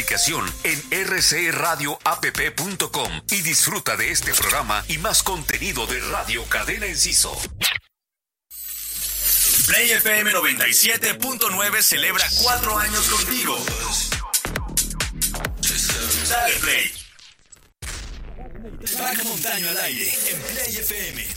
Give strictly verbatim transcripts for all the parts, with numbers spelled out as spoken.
aplicación en r c radio app punto com y disfruta de este programa y más contenido de Radio Cadena Enciso. Play F M noventa y siete punto nueve celebra cuatro años contigo. Dale play. Paco Montaño al aire en Play F M.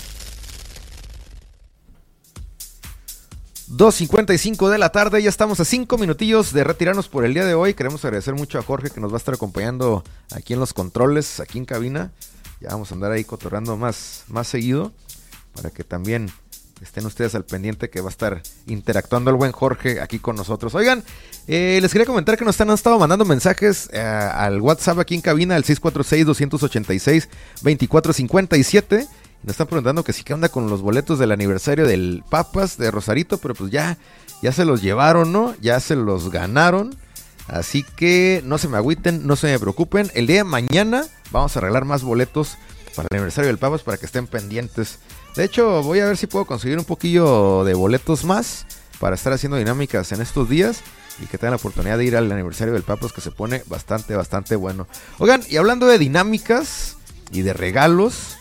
dos cincuenta y cinco de la tarde, ya estamos a cinco minutillos de retirarnos por el día de hoy. Queremos agradecer mucho a Jorge que nos va a estar acompañando aquí en los controles, aquí en cabina. Ya vamos a andar ahí cotorreando más, más seguido para que también estén ustedes al pendiente que va a estar interactuando el buen Jorge aquí con nosotros. Oigan, eh, les quería comentar que nos han estado mandando mensajes eh, al WhatsApp aquí en cabina, al seis cuatro seis, dos ocho seis, dos cuatro cinco siete. Nos están preguntando que sí, qué onda con los boletos del aniversario del Papas de Rosarito, pero pues ya, ya se los llevaron, ¿no? Ya se los ganaron. Así que no se me agüiten, no se me preocupen. El día de mañana vamos a arreglar más boletos para el aniversario del Papas para que estén pendientes. De hecho, voy a ver si puedo conseguir un poquillo de boletos más para estar haciendo dinámicas en estos días y que tengan la oportunidad de ir al aniversario del Papas, que se pone bastante, bastante bueno. Oigan, y hablando de dinámicas y de regalos,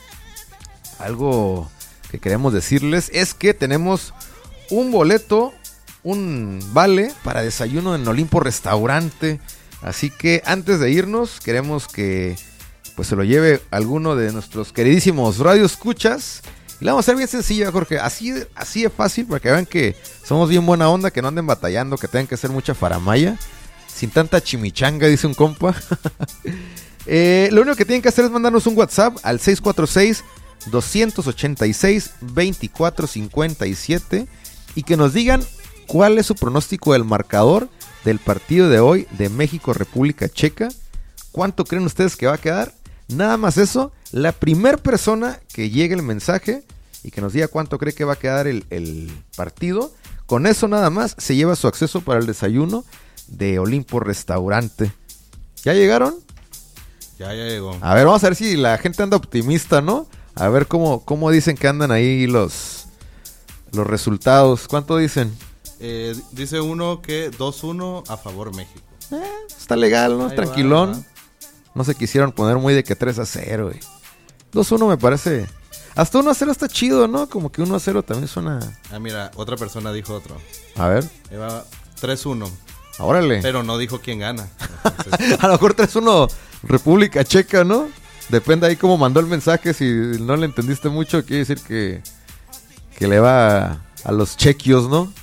algo que queremos decirles es que tenemos un boleto, un vale para desayuno en Olimpo Restaurante. Así que antes de irnos, queremos que pues se lo lleve alguno de nuestros queridísimos radioescuchas. Y la vamos a hacer bien sencilla, Jorge. Así, así es fácil, para que vean que somos bien buena onda, que no anden batallando, que tengan que hacer mucha faramaya. Sin tanta chimichanga, dice un compa. eh, lo único que tienen que hacer es mandarnos un WhatsApp al seis cuatro seis, dos ocho seis, dos cuatro cinco siete y que nos digan cuál es su pronóstico del marcador del partido de hoy de México-República Checa. ¿Cuánto creen ustedes que va a quedar? Nada más eso. La primer persona que llegue el mensaje y que nos diga cuánto cree que va a quedar el, el partido, con eso nada más se lleva su acceso para el desayuno de Olimpo Restaurante. ¿Ya llegaron? Ya, ya llegó. A ver, vamos a ver si la gente anda optimista, ¿no? A ver cómo, cómo dicen que andan ahí los, los resultados. ¿Cuánto dicen? Eh, dice uno que dos uno a favor México. Eh, está legal, ¿no? Ahí Tranquilón. va, va. No se quisieron poner muy de que tres a cero, güey. dos uno me parece. Hasta uno a cero está chido, ¿no? Como que uno a cero también suena. Ah, mira, otra persona dijo otro. A ver. Ahí va tres uno. Órale. Pero no dijo quién gana. Entonces... a lo mejor tres uno República Checa, ¿no? Depende ahí cómo mandó el mensaje. Si no le entendiste mucho, quiere decir que, que le va a, a los chequios, ¿no?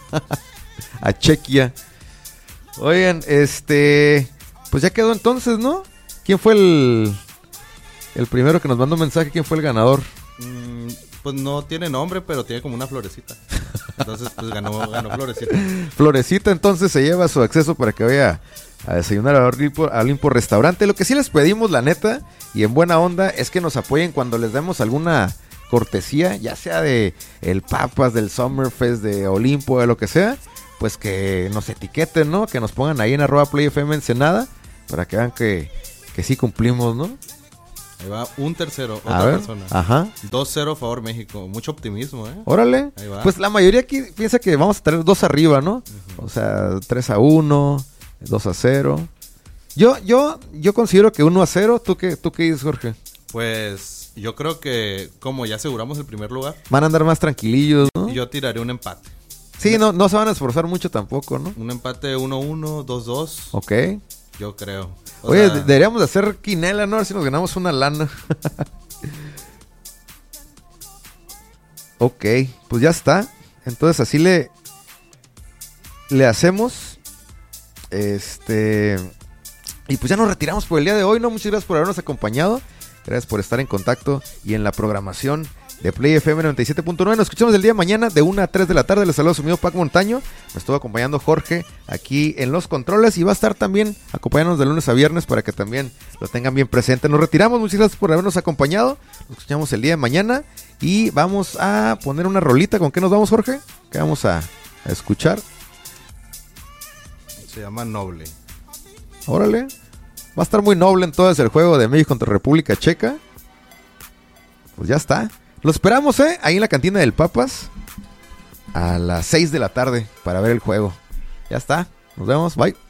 A Chequia. Oigan, este... pues ya quedó entonces, ¿no? ¿Quién fue el, el primero que nos mandó un mensaje? ¿Quién fue el ganador? Mm, pues no tiene nombre, pero tiene como una florecita. Entonces, pues ganó, ganó Florecita. Florecita, entonces se lleva su acceso para que vaya a desayunar a Olimpo, a Olimpo Restaurante. Lo que sí les pedimos, la neta, y en buena onda, es que nos apoyen cuando les demos alguna cortesía, ya sea de el Papas, del Summerfest, de Olimpo, de lo que sea, pues que nos etiqueten, ¿no? Que nos pongan ahí en arroba playfm Ensenada, para que vean que, que sí cumplimos, ¿no? Ahí va un tercero, A otra ver, persona. Ajá. dos cero a favor México. Mucho optimismo, ¿eh? Órale. Ahí va. Pues la mayoría aquí piensa que vamos a tener dos arriba, ¿no? Uh-huh. O sea, tres a uno, dos a cero. Yo, yo, yo considero que uno a cero. ¿Tú qué, tú qué dices, Jorge? Pues yo creo que como ya aseguramos el primer lugar, van a andar más tranquilillos, ¿no? Yo tiraré un empate. Sí, no, no se van a esforzar mucho tampoco, ¿no? Un empate uno uno, dos dos. Ok. Yo creo. O Oye, sea, deberíamos de hacer quinela, ¿no? A ver si nos ganamos una lana. Ok, pues ya está. Entonces así le le hacemos. Este y pues ya nos retiramos por el día de hoy, ¿no? Muchas gracias por habernos acompañado. Gracias por estar en contacto y en la programación de Play F M noventa y siete punto nueve. Nos escuchamos el día de mañana de una a tres de la tarde. Les saludo a su amigo Paco Montaño. Me estuvo acompañando Jorge aquí en los controles y va a estar también acompañándonos de lunes a viernes para que también lo tengan bien presente. Nos retiramos. Muchas gracias por habernos acompañado. Nos escuchamos el día de mañana y vamos a poner una rolita. ¿Con qué nos vamos, Jorge? ¿Qué vamos a, a escuchar? Se llama Noble. Órale. Va a estar muy noble entonces el juego de México contra República Checa. Pues ya está. Lo esperamos, ¿eh? Ahí en la cantina del Papas a las seis de la tarde para ver el juego. Ya está. Nos vemos. Bye.